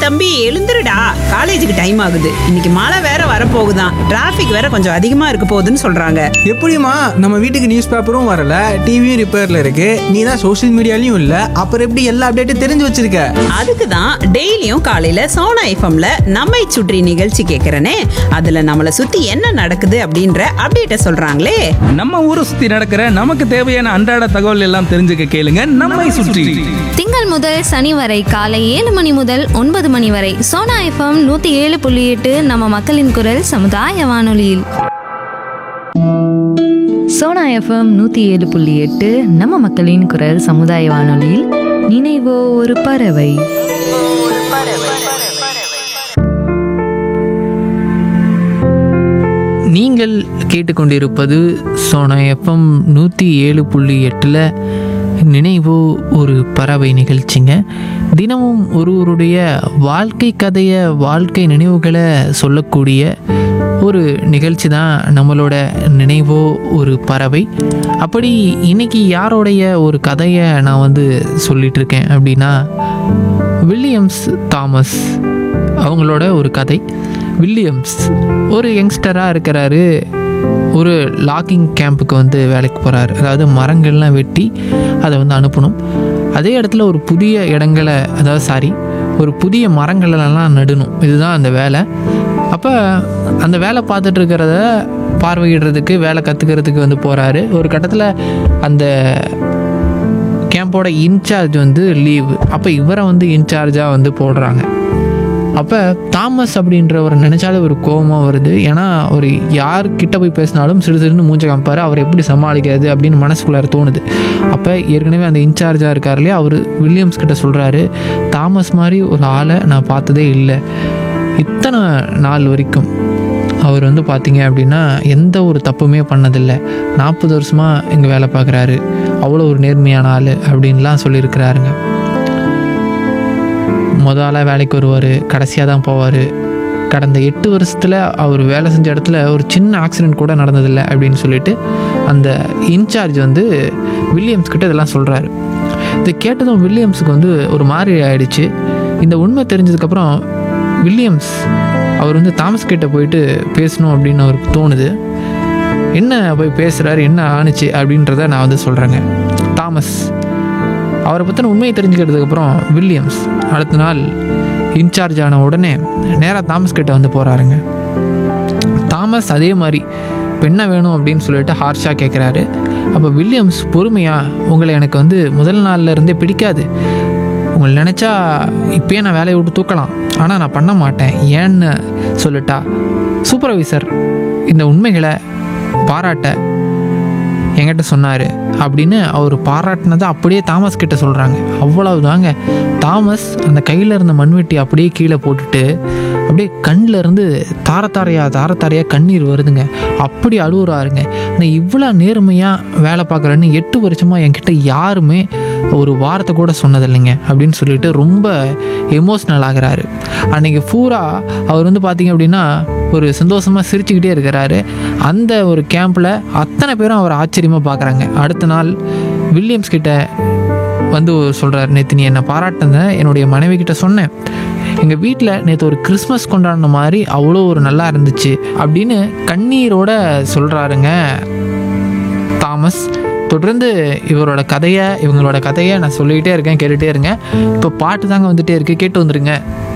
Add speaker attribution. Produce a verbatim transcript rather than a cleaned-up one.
Speaker 1: தம்பி எழுந்துருடா, காலேஜுக்கு டைம் ஆகுது. இன்னைக்கு மழை வேற வரப்போகுதான், டிராஃபிக் வேற கொஞ்சம் அதிகமா இருக்க போகுதுன்னு சொல்றாங்க.
Speaker 2: எப்படிம்மா, நம்ம வீட்டுக்கு நியூஸ் பேப்பரும் வரல, டிவியும் ரிப்பேர்ல இருக்கு, நீ தான் சோஷியல் மீடியாலையும் இல்ல, அப்புறம் எப்படி எல்லா அப்டேட்டும் தெரிஞ்சு வச்சிருக்க?
Speaker 1: அதுக்கு தான் டெய்லியும் காலையில சோனா எஃப்எம்ல நம்மை சுற்றி நிகழ்ச்சி கேட்கறனே. அதுல நம்மளை சுத்தி என்ன நடக்குது அப்படின்ற அப்டேட்ட சொல்றாங்களே.
Speaker 3: நம்ம ஊரை சுத்தி நடக்கிற நமக்கு தேவையான அன்றாட தகவல் எல்லாம் தெரிஞ்சுக்க கேளுங்க நம்மை சுற்றி.
Speaker 4: திங்கள் முதல் சனி வரை காலை ஏழு மணி முதல் ஒன்பது மணி வரை சோனா எஃப்எம் நூத்தி ஏழு புள்ளி எட்டு நம்ம மக்களின் குரல் சமுதாய வானொலியில்.
Speaker 5: சோனா எஃப்எம் நூத்தி ஏழு புள்ளி எட்டு நம்ம மக்களின் குரல் சமுதாய வானொலியில் நினைவோ ஒரு பறவை.
Speaker 6: நீங்கள் கேட்டுக்கொண்டிருப்பது சோனா எஃப்எம் நூற்றி ஏழு புள்ளி எட்டில் நினைவோ ஒரு பறவை நிகழ்ச்சிங்க. தினமும் ஒருவருடைய வாழ்க்கை கதையை, வாழ்க்கை நினைவுகளை சொல்லக்கூடிய ஒரு நிகழ்ச்சி தான் நம்மளோட நினைவோ ஒரு பறவை. அப்படி இன்னைக்கு யாரோடைய ஒரு கதையை நான் வந்து சொல்லிட்டு இருக்கேன் அப்படின்னா, வில்லியம்ஸ் தாமஸ் அவங்களோட ஒரு கதை. வில்லியம்ஸ் ஒரு யங்ஸ்டராக இருக்கிறாரு. ஒரு லாகிங் கேம்புக்கு வந்து வேலைக்கு போகிறாரு. அதாவது மரங்கள்லாம் வெட்டி அதை வந்து அனுப்பணும். அதே இடத்துல ஒரு புதிய இடங்களை, அதாவது சாரி ஒரு புதிய மரங்களெல்லாம் நடணும். இதுதான் அந்த வேலை. அப்போ அந்த வேலை பார்த்துட்டு இருக்கிறத பார்வையிடுறதுக்கு, வேலை கற்றுக்கிறதுக்கு வந்து போகிறாரு. ஒரு கட்டத்தில் அந்த கேம்போட இன்சார்ஜ் வந்து லீவு. அப்போ இவரை வந்து இன்சார்ஜாக வந்து போடுறாங்க. அப்போ தாமஸ் அப்படின்றவர் நினச்சாலே ஒரு கோபமாக வருது. ஏன்னா அவர் யார்கிட்ட போய் பேசினாலும் சிறு சிறுன்னு மூஞ்ச காமிப்பார். அவர் எப்படி சமாளிக்கிறது அப்படின்னு மனசுக்குள்ளார தோணுது. அப்போ ஏற்கனவே அந்த இன்சார்ஜாக இருக்கார் இல்லையா, அவர் வில்லியம்ஸ் கிட்ட சொல்கிறாரு, தாமஸ் மாதிரி ஒரு ஆளை நான் பார்த்ததே இல்லை. இத்தனை நாள் வரைக்கும் அவர் வந்து பார்த்தீங்க அப்படின்னா எந்த ஒரு தப்புமே பண்ணதில்லை. நாற்பது வருஷமாக இங்கே வேலை பார்க்குறாரு. அவ்வளோ ஒரு நேர்மையான ஆள் அப்படின்லாம் சொல்லியிருக்கிறாருங்க. முதல்ல வேலைக்கு வருவார், கடைசியாக தான் போவார். கடந்த எட்டு வருஷத்தில் அவர் வேலை செஞ்ச இடத்துல ஒரு சின்ன ஆக்சிடெண்ட் கூட நடந்ததில்லை அப்படின்னு சொல்லிட்டு அந்த இன்சார்ஜ் வந்து வில்லியம்ஸ் கிட்ட இதெல்லாம் சொல்கிறாரு. இதை கேட்டதும் வில்லியம்ஸுக்கு வந்து ஒரு மாதிரி ஆயிடுச்சு. இந்த உண்மை தெரிஞ்சதுக்கப்புறம் வில்லியம்ஸ் அவர் வந்து தாமஸ் கிட்ட போயிட்டு பேசணும் அப்படின்னு அவருக்கு தோணுது. என்ன போய் பேசுகிறாரு, என்ன ஆணுச்சு அப்படின்றத நான் வந்து சொல்கிறேங்க. தாமஸ் அவரை பற்றின உண்மையை தெரிஞ்சுக்கிறதுக்கப்புறம் வில்லியம்ஸ் அடுத்த நாள் இன்சார்ஜ் ஆன உடனே நேராக தாமஸ் கிட்ட வந்து போகிறாருங்க. தாமஸ் அதே மாதிரி பெண்ணை வேணும் அப்படின்னு சொல்லிட்டு ஹார்ஷாக கேட்குறாரு. அப்போ வில்லியம்ஸ் பொறுமையாக, உங்களை எனக்கு வந்து முதல் நாளில் இருந்தே பிடிக்காது, உங்களை நினச்சா இப்போயே நான் வேலையை விட்டு தூக்கலாம், ஆனால் நான் பண்ண மாட்டேன் ஏன்னு சொல்லிட்டா சூப்பர்வைசர் இந்த உண்மைகளை பாராட்ட என்கிட்ட சொன்னார் அப்படின்னு அவர் பாராட்டினதை அப்படியே தாமஸ் கிட்ட சொல்கிறாங்க. அவ்வளவுதாங்க. தாமஸ் அந்த கையில் இருந்த மண்வெட்டி அப்படியே கீழே போட்டுட்டு அப்படியே கண்ணில் இருந்து தாரத்தாரையா தாரத்தாரையாக கண்ணீர் வருதுங்க. அப்படி அழுகுறாருங்க. நான் இவ்வளோ நேர்மையாக வேலை பார்க்குறேன்னு எட்டு வருஷமாக என்கிட்ட யாருமே ஒரு வார்த்தை கூட சொன்னதில்லைங்க அப்படின்னு சொல்லிட்டு ரொம்ப எமோஷ்னல் ஆகிறாரு. அன்றைக்கி பூரா அவர் வந்து பார்த்திங்க அப்படின்னா ஒரு சந்தோஷமாக சிரிச்சுக்கிட்டே இருக்கிறாரு. அந்த ஒரு கேம்பில் அத்தனை பேரும் அவர் ஆச்சரியமாக பார்க்குறாங்க. அடுத்த நாள் வில்லியம்ஸ் கிட்ட வந்து சொல்கிறார், நேற்று நீ என்னை பாராட்டுன என்னுடைய மனைவி கிட்ட சொன்னேன், எங்கள் வீட்டில் நேற்று ஒரு கிறிஸ்மஸ் கொண்டாடின மாதிரி அவ்வளோ ஒரு நல்லா இருந்துச்சு அப்படின்னு கண்ணீரோட சொல்கிறாருங்க தாமஸ். தொடர்ந்து இவரோட கதையை இவங்களோட கதையை நான் சொல்லிக்கிட்டே இருக்கேன், கேட்டுகிட்டே இருங்க. இப்போ பாட்டு தாங்க வந்துகிட்டே இருக்கு, கேட்டு வந்துடுங்க.